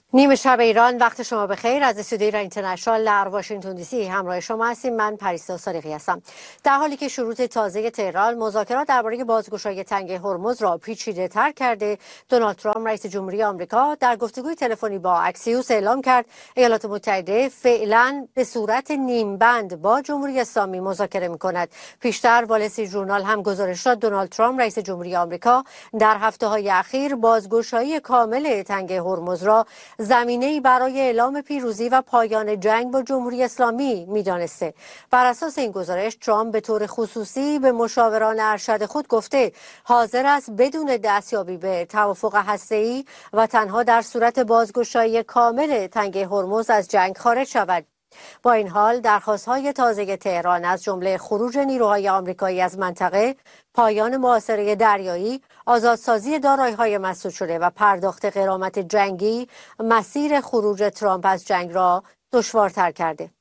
نیمه شب ایران، وقت شما بخیر. از استودیو ایران اینترنشنال در واشنگتن دی سی همراه شما هستیم. من پریسا صادقی هستم. در حالی که شروط تازه تهران مذاکرات درباره بازگشایی تنگه هرمز را پیچیده‌تر کرده، دونالد ترامپ رئیس جمهوری آمریکا در گفتگوی تلفنی با اکسیوس اعلام کرد ایالات متحده فعلا به صورت نیم بند با جمهوری اسلامی مذاکره می‌کند. پیشتر وال استریت ژورنال هم گزارش داد دونالد ترامپ رئیس جمهوری آمریکا در هفته‌های اخیر بازگشایی کامل تنگه هرمز را زمینه‌ای برای اعلام پیروزی و پایان جنگ با جمهوری اسلامی می‌دانسته. بر اساس این گزارش ترامپ به طور خصوصی به مشاوران ارشد خود گفته حاضر است بدون دستیابی به توافق هسته‌ای و تنها در صورت بازگشایی کامل تنگه هرمز از جنگ خارج شود. با این حال درخواست‌های تازه تهران از جمله خروج نیروهای آمریکایی از منطقه، پایان محاصره دریایی، آزادسازی دارایی‌های مسدود شده و پرداخت غرامت جنگی مسیر خروج ترامپ از جنگ را دشوارتر کرده.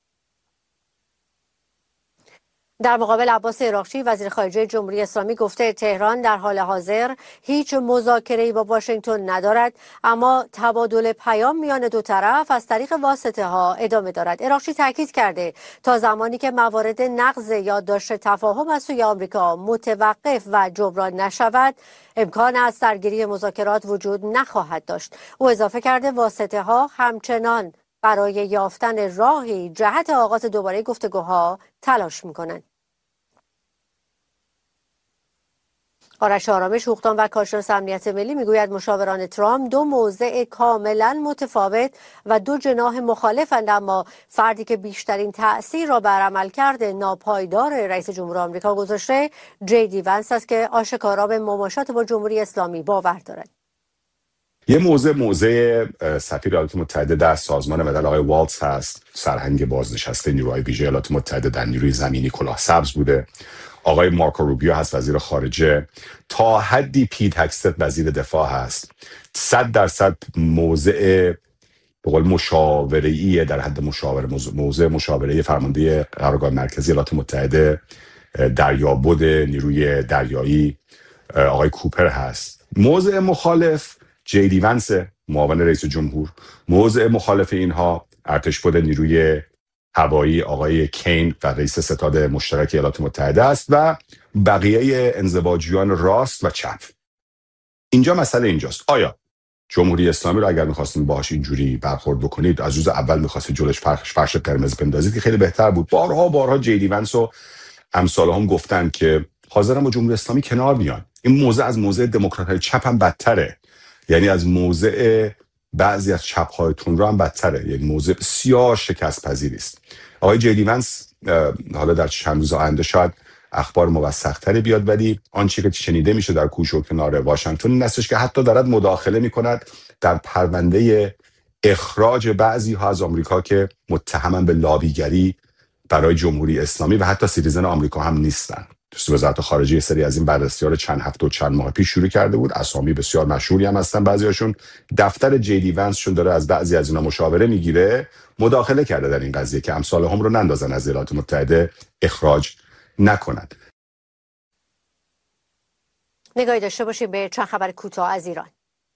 در مقابل عباس عراقچی وزیر خارجه جمهوری اسلامی گفته تهران در حال حاضر هیچ مذاکره‌ای با واشنگتن ندارد، اما تبادل پیام میان دو طرف از طریق واسطه ها ادامه دارد. عراقچی تاکید کرده تا زمانی که موارد نقض یادداشت تفاهم از سوی آمریکا متوقف و جبران نشود، امکان از درگیری مذاکرات وجود نخواهد داشت. او اضافه کرده واسطه ها همچنان برای یافتن راهی جهت آغاز دوباره گفتگوها تلاش می‌کنند. آرش آرامش، حقوقدان و کارشناس امنیت ملی میگوید مشاوران ترامپ دو موضع کاملا متفاوت و دو جناح مخالفند، اما فردی که بیشترین تأثیر را بر عملکرد ناپایدار رئیس جمهور آمریکا گذاشته جی دی ونس است که آشکارا به مماشات با جمهوری اسلامی باور دارد. یه موضع سفیر ایالات متحده در سازمان ملل آقای والتز هست، سرهنگ بازنشسته نیروهای ویژه ایالات متحده در نیروی زمینی کلاه سبز بوده. آقای مارکو روبیو هست وزیر خارجه. تا حدی پیت هکستت وزیر دفاع هست. 100% موضع به قول مشاوره‌ای در حد موضع مشاوره فرمانده قرارگاه مرکزی ایالات متحده دریابد نیروی دریایی آقای کوپر هست. موضع مخالف جی دی ونس، معاون رئیس جمهور. موضع مخالف اینها ارتشبد نیروی هوایی آقای کین و رئیس ستاد مشترک ایالات متحده است و بقیه انزواجیان راست و چپ. اینجا مسئله اینجاست، آیا جمهوری اسلامی رو اگر می‌خواستیم باهاش اینجوری برخورد بکنید، از روز اول می‌خواستید جلوش فرش قرمز بندازید که خیلی بهتر بود. بارها جی دی ونس و امثال هم گفتن که حاضرن با جمهوری اسلامی کنار بیان. این موضع از موضع دموکرات‌های چپ هم بدتره، یعنی از موضع بعضی از چپ‌هایتون رو هم بدتره. یک موضع بسیار شکست پذیری است. آقای جی دی ونس حالا در چند روز آینده شاید اخبار موثق‌تری بیاد، ولی آنچه که شنیده میشه در کوچه و کنار واشنگتن این هستش که حتی دارد مداخله میکند در پرونده اخراج بعضی ها از آمریکا که متهمن به لابیگری برای جمهوری اسلامی و حتی سیتیزن آمریکا هم نیستن. وزارت خارجه یه سری از این بررسی‌ها رو چند هفته و چند ماه پیش شروع کرده بود. اسامی بسیار مشهوری هم هستن بعضیاشون. دفتر جی دی ونس شون داره از بعضی از اینا مشاوره میگیره، مداخله کرده در این قضیه که امثال هم رو نندازن از ایالات متحده اخراج نکنند. نگاهی داشته باشیم به چند خبر کوتاه از ایران.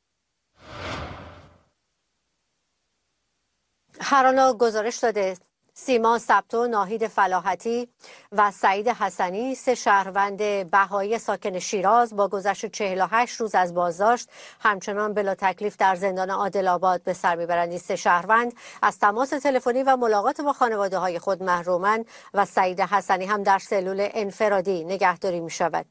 هرانا گزارش داده سیما سبتو، ناهید فلاحتی و سعید حسنی، سه شهروند بهایی ساکن شیراز با گذشت 48 روز از بازداشت همچنان بلا تکلیف در زندان عادل آباد به سر میبرند. این سه شهروند از تماس تلفنی و ملاقات با خانواده های خود محرومند و سعید حسنی هم در سلول انفرادی نگهداری میشود.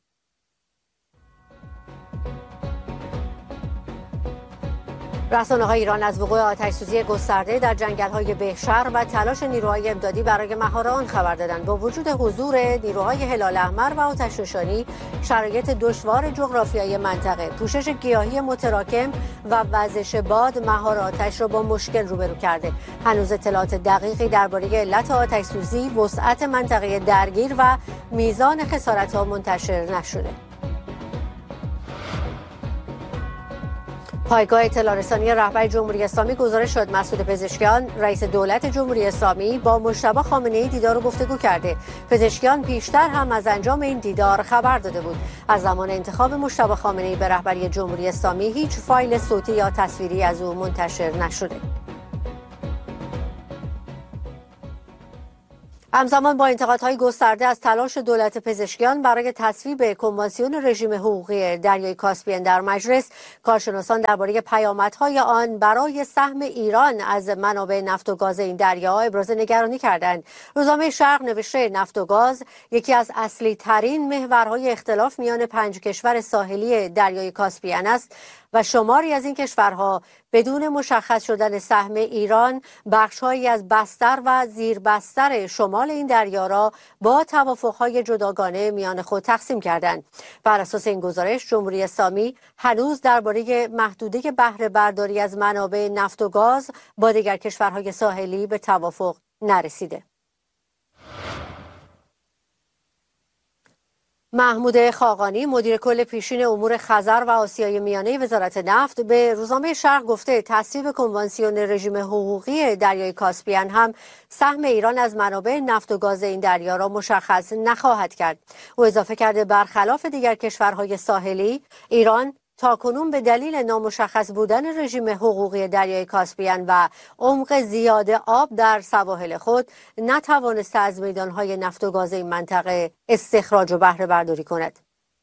رسانه‌های ایران از وقوع آتش‌سوزی گسترده در جنگل‌های بهشهر و تلاش نیروهای امدادی برای مهار آن خبر دادند. با وجود حضور نیروهای هلال احمر و آتش‌نشانی، شرایط دشوار جغرافیایی منطقه، پوشش گیاهی متراکم و وزش باد مهار آتش را با مشکل روبرو کرده. هنوز اطلاعات دقیقی درباره علت آتش‌سوزی، وسعت منطقه درگیر و میزان خسارت‌ها منتشر نشده. پایگاه اطلاع رسانی رهبر جمهوری اسلامی گزارش داد مسعود پزشکیان رئیس دولت جمهوری اسلامی با مجتبی خامنه‌ای دیدار و گفتگو کرده. پزشکیان پیشتر هم از انجام این دیدار خبر داده بود. از زمان انتخاب مجتبی خامنه‌ای به رهبری جمهوری اسلامی هیچ فایل صوتی یا تصویری از او منتشر نشده. همزمان با انتقادهای گسترده از تلاش دولت پزشکیان برای تصویب کنوانسیون رژیم حقوقی دریای کاسپین در مجلس، کارشناسان درباره پیامدهای آن برای سهم ایران از منابع نفت و گاز این دریا ابراز نگرانی کردند. روزنامه شرق نوشته نفت و گاز یکی از اصلی ترین محورهای اختلاف میان 5 کشور ساحلی دریای کاسپین است و شماری از این کشورها بدون مشخص شدن سهم ایران بخش‌هایی از بستر و زیربستر شمال این دریا را با توافق‌های جداگانه میان خود تقسیم کردند. بر اساس این گزارش جمهوری اسلامی هنوز درباره محدوده بهره برداری از منابع نفت و گاز با دیگر کشورهای ساحلی به توافق نرسیده. محمود خاقانی مدیر کل پیشین امور خزر و آسیای میانه وزارت نفت به روزنامه شرق گفته تصویب کنوانسیون رژیم حقوقی دریای کاسپین هم سهم ایران از منابع نفت و گاز این دریا را مشخص نخواهد کرد. او اضافه کرده برخلاف دیگر کشورهای ساحلی، ایران تاکنون به دلیل نامشخص بودن رژیم حقوقی دریای کاسپین و عمق زیاد آب در سواحل خود نتوانسته از میدانهای نفت و گاز این منطقه استخراج و بهره برداری کند.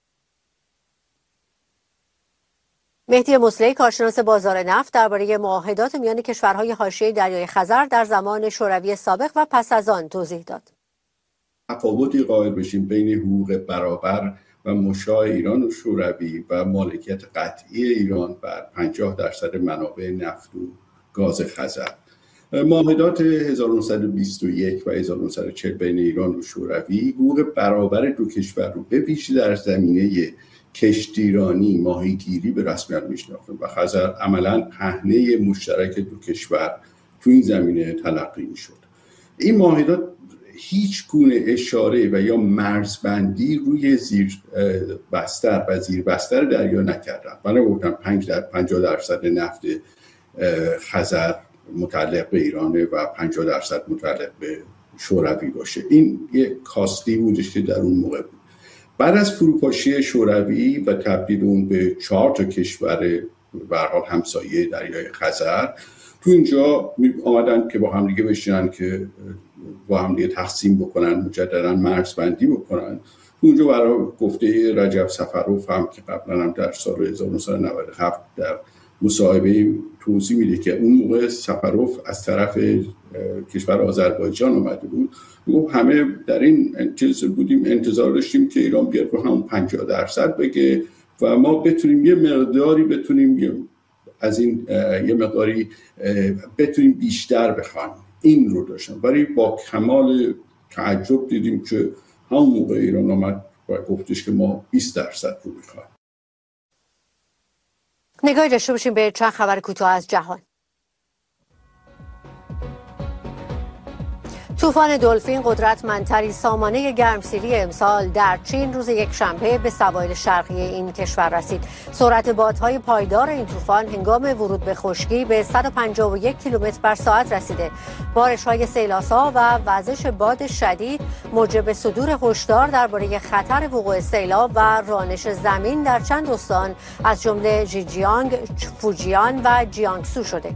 مهدی مصلحی کارشناس بازار نفت درباره معاهدات میان کشورهای حاشیه دریای خزر در زمان شوروی سابق و پس از آن توضیح داد. تفاوتی قائل بشیم بین حقوق برابر و مشاع ایران و شوروی و مالکیت قطعی ایران بر 50% منابع نفت و گاز خزر. معاهدات 1921 و 1940 بین ایران و شوروی حقوق برابر دو کشور رو به ویژه در زمینه کشتیرانی، ماهیگیری به رسمیت میشناخت و خزر عملاً پهنه مشترک دو کشور تو این زمینه تلقی میشد. این معاهدات هیچ گونه اشاره و یا مرزبندی روی زیر بستر و زیر بستر دریا نکردن. من گفتم 50% نفت خزر متعلق به ایرانه و 50% متعلق به شوروی باشه. این یه کاستی بودش که در اون موقع بود. بعد از فروپاشی شوروی و تبدیل اون به 4 کشور به هر حال همسایه دریای خزر، تو اینجا آمدن که با هم دیگه بشینن که با هم دیگه تقسیم بکنن، مجددا مرزبندی بکنن. تو اونجا برای گفته رجب سفروف هم که قبلا هم در سال 1997 در مصاحبه توضیح میده که اون موقع سفروف از طرف کشور آذربایجان اومده بود، گفت همه در این انتظار داشتیم که ایران بیاد به همون 50% بگه و ما بتونیم یه مقداری از این یه مقداری بتونیم بیشتر بخوایم. این رو داشتن، ولی با کمال تعجب دیدیم که همون موقع ایران آمد و گفتش که ما 20% رو میخوایم. نگاهی داشته باشیم به چند خبر کوتاه از جهان. طوفان دلفین قدرتمندترین سامانه گرمسیری امسال در چین روز یکشنبه به سواحل شرقی این کشور رسید. سرعت بادهای پایدار این طوفان هنگام ورود به خشکی به 151 کیلومتر بر ساعت رسیده. بارش‌های سیلاسا و وزش باد شدید موجب صدور هشدار درباره خطر وقوع سیلاب و رانش زمین در چند استان از جمله ژیجیانگ، فوجیان و جیانگسو شده.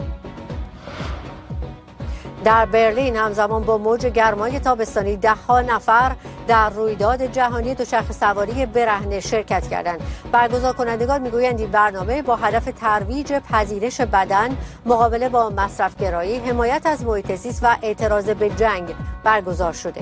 در برلین همزمان با موج گرمای تابستانی 10 نفر در رویداد جهانی دوچرخه سواری برهنه شرکت کردند. برگزار کنندگان میگویند این برنامه با هدف ترویج پذیرش بدن، مقابله با مصرفگرایی، حمایت از محیط زیست و اعتراض به جنگ برگزار شده.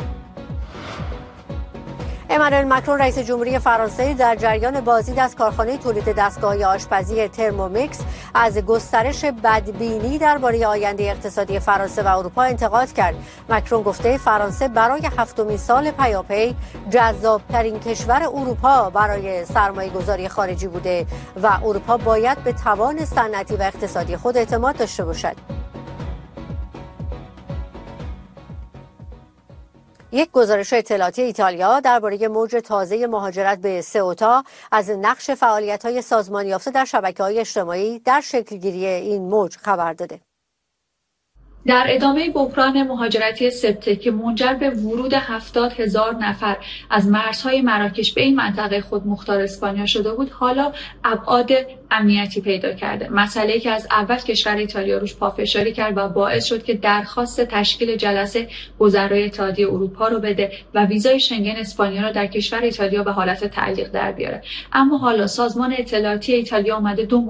امانوئل مکرون رئیس جمهوری فرانسه در جریان بازدید از کارخانه تولید دستگاه‌های آشپزی ترمومیکس از گسترش بدبینی درباره آینده اقتصادی فرانسه و اروپا انتقاد کرد. مکرون گفته فرانسه برای 7مین سال پیاپی جذاب‌ترین کشور اروپا برای سرمایه‌گذاری خارجی بوده و اروپا باید به توان صنعتی و اقتصادی خود اعتماد داشته باشد. یک گزارش اطلاعاتی ایتالیا درباره موج تازه مهاجرت به سئوتا از نقش فعالیت‌های سازمان یافته در شبکه‌های اجتماعی در شکلگیری این موج خبر داده. در ادامه بحران مهاجرتی سبته که منجر به ورود 70,000 نفر از مرزهای مراکش به این منطقه خود مختار اسپانیا شده بود، حالا ابعاد امنیتی پیدا کرده. مسئله‌ای که از اول کشور ایتالیا روش پافشاری کرد و باعث شد که درخواست تشکیل جلسه وزرای اتحادیه اروپا رو بده و ویزای شنگن اسپانیا رو در کشور ایتالیا به حالت تعلیق در بیاره. اما حالا سازمان اطلاعاتی ایتالیا اومده